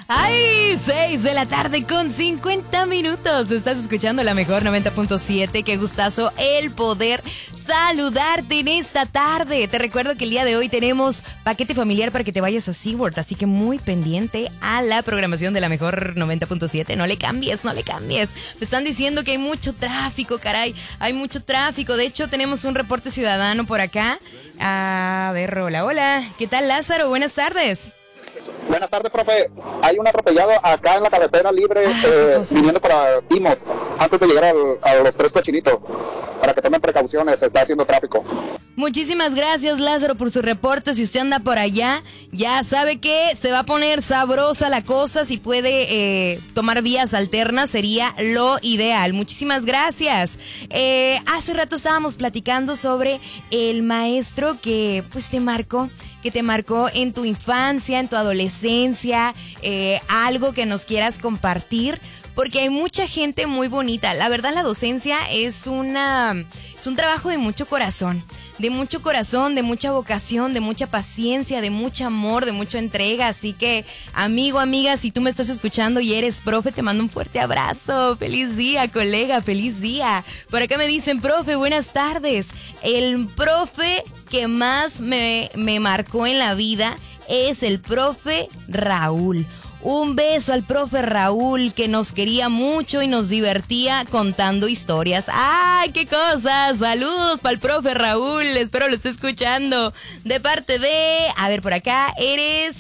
¡Ay! 6 de la tarde con 50 minutos. Estás escuchando la mejor 90.7. Qué gustazo el poder saludarte en esta tarde. Te recuerdo que el día de hoy tenemos paquete familiar para que te vayas a SeaWorld. Así que muy pendiente a la programación de la mejor 90.7. No le cambies, no le cambies. Me están diciendo que hay mucho tráfico, caray. Hay mucho tráfico. De hecho, tenemos un reporte ciudadano por acá. A ver, hola, hola. ¿Qué tal, Lázaro? Buenas tardes. Buenas tardes, profe. Hay un atropellado acá en la carretera libre viniendo para Timot, antes de llegar a los Tres Cochinitos, para que tomen precauciones, se está haciendo tráfico. Muchísimas gracias, Lázaro, por su reporte. Si usted anda por allá, ya sabe que se va a poner sabrosa la cosa. Si puede tomar vías alternas, sería lo ideal. Muchísimas gracias. Hace rato estábamos platicando sobre el maestro que pues te marcó en tu infancia, en tu adolescencia, algo que nos quieras compartir, porque hay mucha gente muy bonita. La verdad, la docencia es un trabajo de mucho corazón, de mucha vocación, de mucha paciencia, de mucho amor, de mucha entrega. Así que, amigo, amiga, si tú me estás escuchando y eres profe, te mando un fuerte abrazo. Feliz día, colega, feliz día. Por acá me dicen, profe, buenas tardes. El profe que más me marcó en la vida es el profe Raúl. Un beso al profe Raúl, que nos quería mucho y nos divertía contando historias. ¡Ay, qué cosas! Saludos para el profe Raúl, espero lo esté escuchando. De parte de... A ver, por acá eres...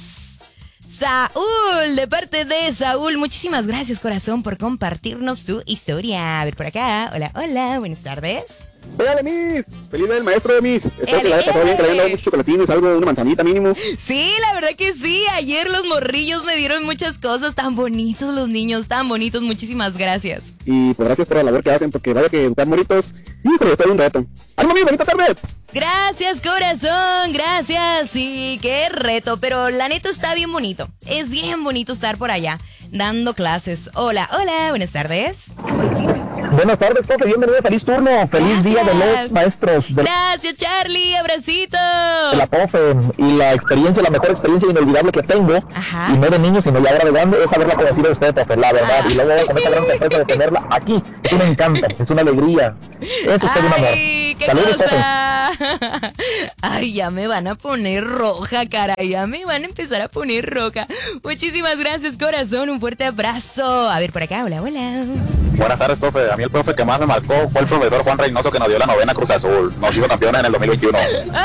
Saúl, de parte de Saúl. Muchísimas gracias, corazón, por compartirnos tu historia. A ver, por acá. Hola, hola, buenas tardes. Hola, Miss. Feliz día del maestro de Miss. Espero que la haya pasado bien, que le hayan dado muchos chocolatines, algo, una manzanita mínimo. Sí, la verdad que sí. Ayer los morrillos me dieron muchas cosas. Tan bonitos los niños, tan bonitos. Muchísimas gracias. Y pues gracias por la labor que hacen, porque vaya que están bonitos. Y pero estoy un reto. ¡Ánimo, Miss! ¡Bonita tarde! Gracias, corazón, gracias. Sí, qué reto, pero la neta está bien bonito. Es bien bonito estar por allá dando clases. Hola, hola, buenas tardes. Buenas tardes, profe, bienvenido, feliz turno, feliz día de los maestros. Gracias, Charlie, abracito. De la profe, y la experiencia, la mejor experiencia inolvidable que tengo, ajá, y no de niño, sino ya ahora de grande, es haberla conocido a usted, profe, la verdad, y luego con esta gran sorpresa de tenerla aquí, eso me encanta, es una alegría, es usted un amor. ¡Ay, qué Saludos, cosa! Ay, ya me van a poner roja, caray, ya me van a empezar a poner roja. Muchísimas gracias, corazón, un fuerte abrazo. A ver, por acá, hola, hola. Buenas tardes, profe. A mí el profe que más me marcó fue el profesor Juan Reynoso, que nos dio la novena Cruz Azul. Nos hizo campeones en el 2021.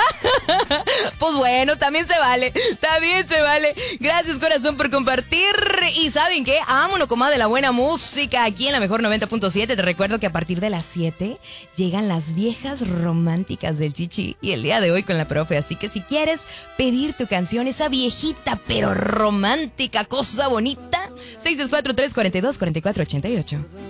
Pues bueno, también se vale. Gracias, corazón, por compartir. Y ¿saben qué? Vámonos, comadre, de la buena música aquí en la mejor 90.7. Te recuerdo que a partir de las 7 llegan las viejas románticas del Chichi. Y el día de hoy con la profe. Así que si quieres pedir tu canción, esa viejita pero romántica, cosa bonita, 624-342-4488.